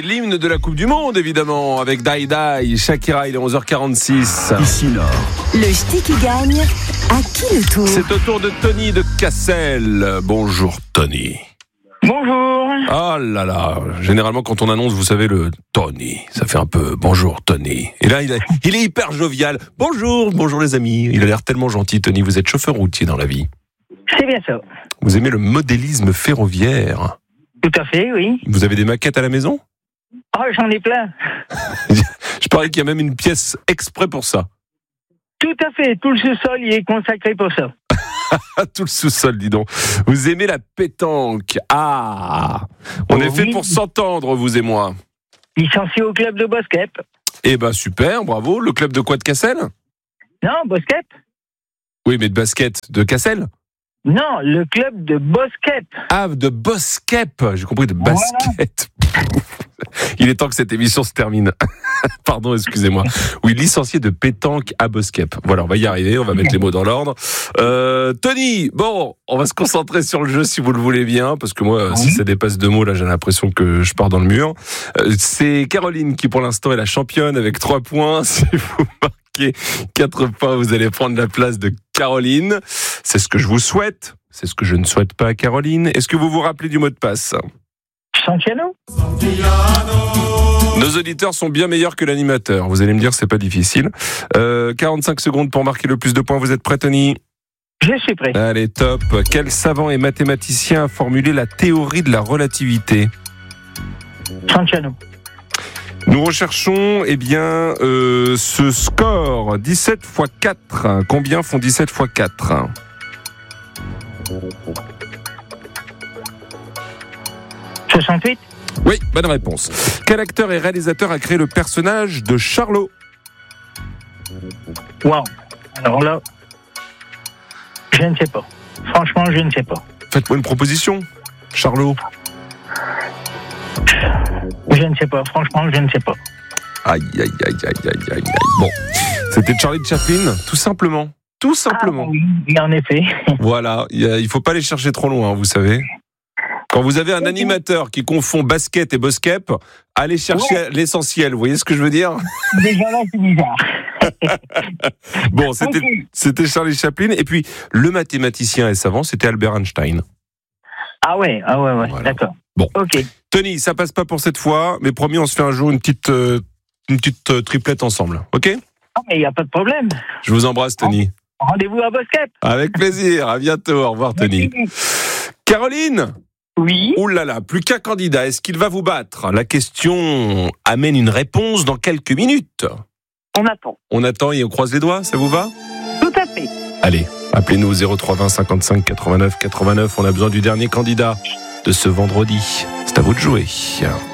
l'hymne de la Coupe du Monde, évidemment, avec Die Die, Shakira, il est 11h46. Ici Nord. Le ch'ti qui gagne, à qui le tour? C'est au tour de Tony de Cassel. Bonjour Tony. Bonjour. Oh là là, généralement quand on annonce, vous savez, le Tony, ça fait un peu bonjour Tony. Et là, il est hyper jovial. Bonjour les amis. Il a l'air tellement gentil, Tony. Vous êtes chauffeur routier dans la vie. C'est bien ça. Vous aimez le modélisme ferroviaire. Tout à fait, oui. Vous avez des maquettes à la maison? Ah, j'en ai plein. Je parie qu'il y a même une pièce exprès pour ça. Tout à fait. Tout le sous-sol, il est consacré pour ça. Tout le sous-sol, dis donc. Vous aimez la pétanque? Ah, on est fait pour s'entendre, vous et moi. Licencié au club de Bosquep. Eh ben super, bravo. Le club de quoi, de Cassel? Non, Bosquep? Oui, mais de basket de Cassel? Non, le club de Bosquep. Ah, de Bosquep. J'ai compris, de basket. Voilà. Il est temps que cette émission se termine. Pardon, excusez-moi. Oui, licencié de pétanque à Bosquep. Voilà, on va y arriver, on va mettre les mots dans l'ordre. Tony, bon, on va se concentrer sur le jeu si vous le voulez bien, parce que moi, si ça dépasse 2 mots, là, j'ai l'impression que je pars dans le mur. C'est Caroline qui, pour l'instant, est la championne avec 3 points. Si vous marquez 4 points, vous allez prendre la place de Caroline. C'est ce que je vous souhaite. C'est ce que je ne souhaite pas à Caroline. Est-ce que vous vous rappelez du mot de passe? Santiano. Nos auditeurs sont bien meilleurs que l'animateur. Vous allez me dire, c'est pas difficile. 45 secondes pour marquer le plus de points. Vous êtes prêt, Tony? Je suis prêt. Allez, top. Quel savant et mathématicien a formulé la théorie de la relativité? Santiano. Nous recherchons, ce score. 17 x 4. Combien font 17 x 4? 68. Oui, bonne réponse. Quel acteur et réalisateur a créé le personnage de Charlot? Waouh. Alors là, je ne sais pas. Franchement, je ne sais pas. Faites-moi une proposition, Charlot. Je ne sais pas. Franchement, je ne sais pas. Aïe. Bon, c'était Charlie Chaplin, tout simplement. Tout simplement. Ah, oui, en effet. Voilà, il faut pas aller chercher trop loin, vous savez. Quand vous avez un animateur qui confond basket et Bosquep, allez chercher l'essentiel. Vous voyez ce que je veux dire? Déjà là, c'est bizarre. Bon, c'était Charlie Chaplin. Et puis, le mathématicien et savant, c'était Albert Einstein. Ah ouais, voilà. D'accord. Bon. Ok. Tony, ça passe pas pour cette fois, mais promis, on se fait un jour une petite triplette ensemble. Ok? Ah, mais il n'y a pas de problème. Je vous embrasse, Tony. Rendez-vous à Bosquep. Avec plaisir. À bientôt. Au revoir, Tony. Caroline? Oui. Ouh là là, plus qu'un candidat. Est-ce qu'il va vous battre? La question amène une réponse dans quelques minutes. On attend. On attend et on croise les doigts, ça vous va? Tout à fait. Allez, appelez-nous au 03 20 55 89 89. On a besoin du dernier candidat de ce vendredi. C'est à vous de jouer.